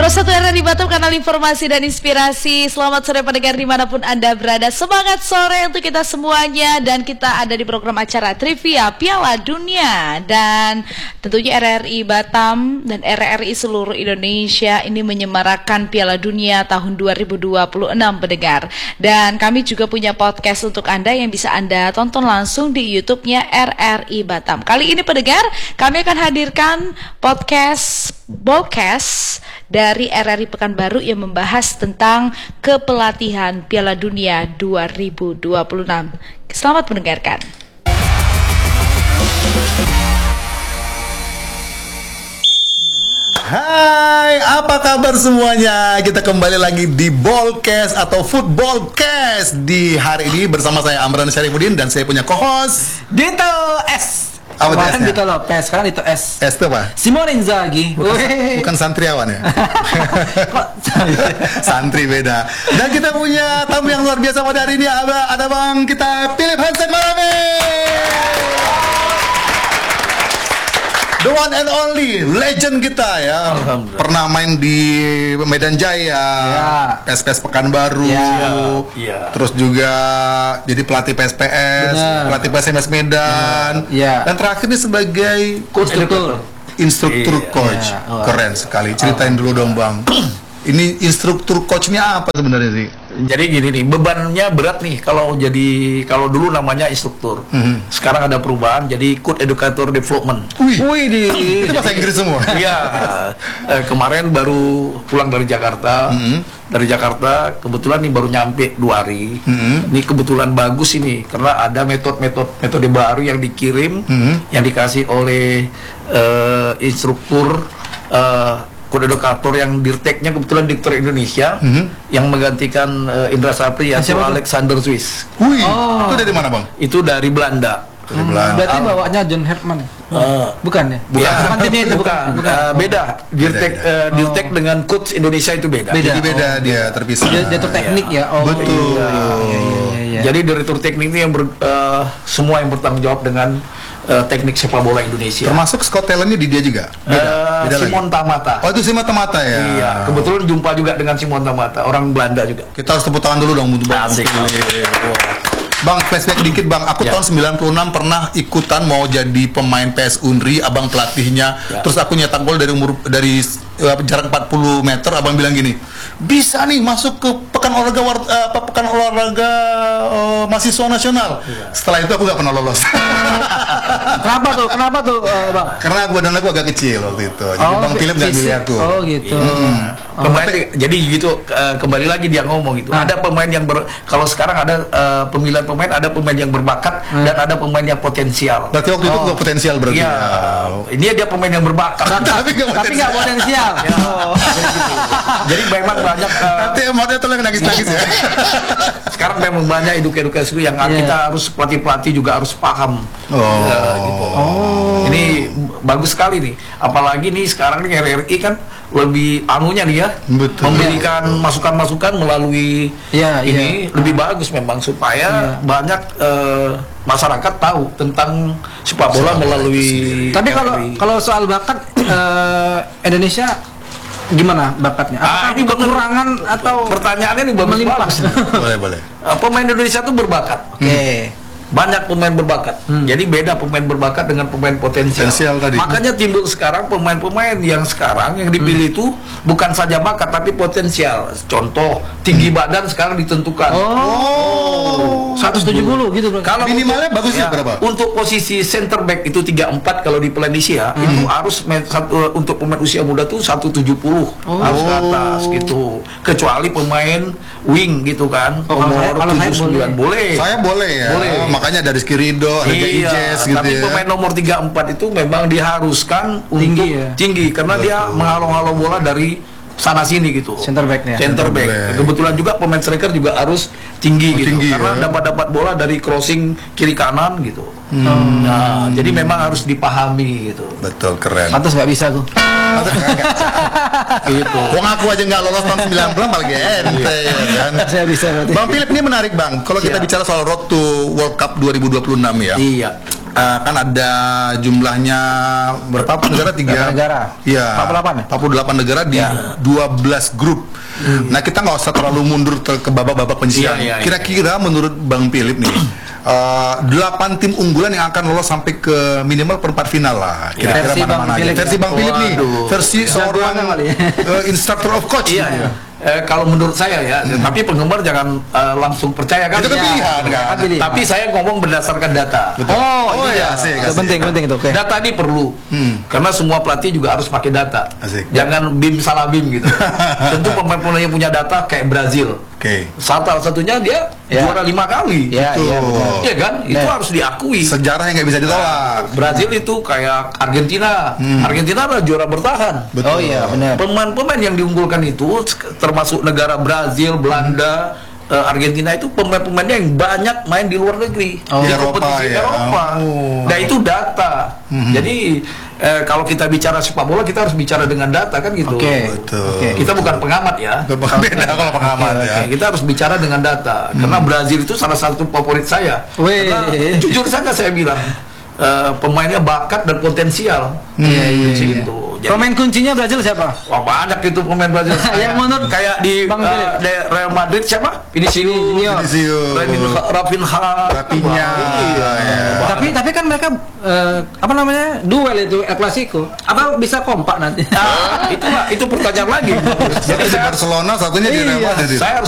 101 RRI Batam, kanal informasi dan inspirasi. Selamat sore pendengar dimanapun Anda berada. Semangat sore untuk kita semuanya. Dan kita ada di program acara Trivia Piala Dunia. Dan tentunya RRI Batam dan RRI seluruh Indonesia ini menyemarakan Piala Dunia tahun 2026 pendengar. Dan kami juga punya podcast untuk Anda yang bisa Anda tonton langsung di YouTube-nya RRI Batam. Kali ini pendengar, kami akan hadirkan podcast dari RRI Pekanbaru yang membahas tentang kepelatihan Piala Dunia 2026. Selamat mendengarkan. Hai, apa kabar semuanya? Kita kembali lagi di Ballcast atau Footballcast. Di hari ini bersama saya Amran Syarifuddin dan saya punya co-host Dito S. Apa Kemarin S-nya? Dito Lopez, sekarang Dito S. S itu apa? Simone Inzaghi. Bukan santriawan ya? Kok Santri beda. Dan kita punya tamu yang luar biasa pada hari ini. Ada bang kita Philip Hansen Marame, the one and only legend kita ya. Pernah main di Medan Jaya, PSPS Pekanbaru, terus juga jadi pelatih PSPS, pelatih PSMS Medan, dan terakhir ini sebagai instruktur coach. Keren sekali. Ceritain dulu dong bang. Ini instruktur coachnya apa sebenarnya sih? Jadi gini nih, bebannya berat nih kalau dulu namanya instruktur. Sekarang ada perubahan jadi coach educator development. Itu bahasa Inggris semua. Iya. Kemarin baru pulang dari Jakarta. Dari Jakarta kebetulan nih baru nyampe 2 hari. Ini kebetulan bagus ini karena ada metode baru yang dikirim, yang dikasih oleh instruktur kode edukator yang dirteknya kebetulan diktor Indonesia yang menggantikan Indra Sapri yaitu Alexander Swiss. Itu dari mana bang? Itu dari Belanda. berarti bawanya John Herman. Bukan ya? Bukan. Beda. Dirtek dengan coach Indonesia itu beda. Jadi beda dia terpisah. Direktur teknik ya. Betul. Jadi direktur teknik ini yang semua yang bertanggung jawab dengan teknik sepak bola Indonesia. Termasuk Scott talentnya di dia juga. Beda Simon Tamata. Oh itu Simon Tamata ya. Iya. Kebetulan jumpa juga dengan Simon Tamata, orang Belanda juga. Kita harus tepuk tangan dulu dong untuk Bang. Bang, flashback dikit bang. Aku tahun 96 pernah ikutan mau jadi pemain PS Unri, abang pelatihnya. Terus aku nyetak gol dari jarak 40 meter. Abang bilang gini, bisa nih masuk ke pekan olahraga mahasiswa nasional. Setelah itu aku nggak pernah lolos. Kenapa tuh, bang? Karena badan aku agak kecil waktu itu. Jadi bang Philip nggak pilih aku. Oh gitu. Jadi gitu, kembali lagi dia ngomong gitu. Ada pemain yang kalau sekarang ada pemilihan pemain, ada pemain yang berbakat dan ada pemain yang potensial. Berarti waktu itu nggak potensial berarti. Iya. Ini dia pemain yang berbakat. Tapi nggak potensial. Jadi memang banyak. Nanti emotnya tuh nangis-nangis ya. Sekarang memang banyak edukasi yang kita harus pelatih juga harus paham. Gitu. Ini bagus sekali nih. Apalagi nih sekarang nih RRI kan lebih anunya nih ya. Betul. Memberikan masukan-masukan melalui ini lebih bagus memang supaya banyak masyarakat tahu tentang sepak bola melalui. Tapi kalau soal bakat Indonesia gimana bakatnya? Apakah ini kekurangan atau pertanyaannya ini bagus. Boleh. Pemain Indonesia itu berbakat. Banyak pemain berbakat. Jadi beda pemain berbakat dengan pemain potensial tadi. Makanya timbul sekarang pemain-pemain yang sekarang yang dipilih itu bukan saja bakat tapi potensial. Contoh, tinggi badan sekarang ditentukan. 170 gitu bro. Kalau minimalnya bagusnya berapa? Untuk posisi center back itu 34 kalau di Indonesia itu harus untuk pemain usia muda tuh 170 harus ke atas gitu. Kecuali pemain wing gitu kan. Umur 79 boleh. Saya boleh ya. Boleh. Makanya dari Rizky Ridho, Ijes gitu tapi ya. pemain nomor 34 itu memang diharuskan untuk tinggi karena dia menghalau-halau bola dari sana sini gitu. Center back. Kebetulan juga pemain striker juga harus tinggi gitu karena dapat bola dari crossing kiri kanan gitu. Nah, jadi memang harus dipahami gitu. Betul, keren. Pantas nggak bisa tuh. Gitu. Wong aku aja nggak lolos tahun 90 apalagi ente ya kan. Saya bisa berarti. Bang Philip, ini menarik bang. Kalau kita bicara soal road to World Cup 2026 ya. Iya. kan ada jumlahnya berapa negara? 3 negara. Iya. 48 negara di 12 grup. Nah, kita nggak usah terlalu mundur ke babak-babak penyisihan. Kira-kira menurut Bang Philip nih, 8 tim unggulan yang akan lolos sampai ke minimal perempat final lah. Kira-kira mana-mana aja. Versi Bang Philip nih, versi seorang instructor of coach. Iya. Kalau menurut saya ya, tapi penggemar jangan langsung percaya kan. Itu kan pilihan kan. Tapi saya ngomong berdasarkan data. Betul. Asik. Penting itu. Okay. Data ini perlu, karena semua pelatih juga harus pakai data. Asik. Jangan bim salah bim gitu. Tentu pemain-pemain yang punya data kayak Brazil. Salah satunya dia juara 5 kali. Iya kan? Itu harus diakui. Sejarah yang nggak bisa ditolak. Brazil itu kayak Argentina. Argentina adalah juara bertahan. Betul. Oh iya, benar. Pemain-pemain yang diunggulkan itu termasuk negara Brazil, Belanda, Argentina itu pemain-pemainnya yang banyak main di luar negeri. Di Eropa. Nah, itu data. Jadi kalau kita bicara sepak bola, kita harus bicara dengan data kan gitu. Betul. Kita bukan pengamat ya. Beda kalau pengamat ya. Kita harus bicara dengan data. Karena Brazil itu salah satu favorit saya. Karena, jujur saja saya bilang pemainnya bakat dan potensial. Gitu. Jadi, pemain kuncinya Brazil siapa? wah, banyak itu pemain Brazil. Yang menurut kayak di Real Madrid siapa? Vinicius, Rafinha. Tapi kan mereka duel itu El Clasico. Apa bisa kompak nanti? Itu pertanyaan lagi. Jadi di Barcelona, satunya di Real Madrid. Saya harus